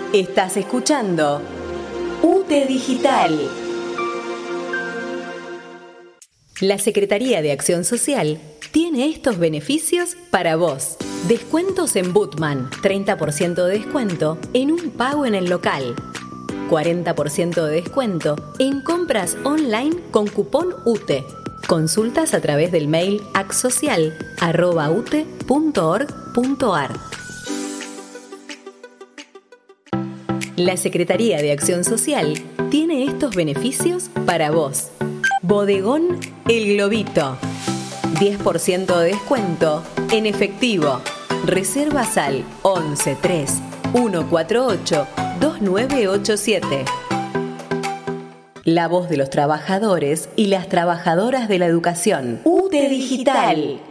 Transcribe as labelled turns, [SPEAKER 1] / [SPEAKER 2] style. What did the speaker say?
[SPEAKER 1] Estás escuchando UTE Digital. La Secretaría de Acción Social tiene estos beneficios para vos. Descuentos en Butman, 30% de descuento en un pago en el local. 40% de descuento en compras online con cupón UTE. Consultas a través del mail acsocial@ute.org.ar. La Secretaría de Acción Social tiene estos beneficios para vos. Bodegón El Globito. 10% de descuento en efectivo. Reservas al 11 3 148 2987. La voz de los trabajadores y las trabajadoras de la educación. UTE Digital.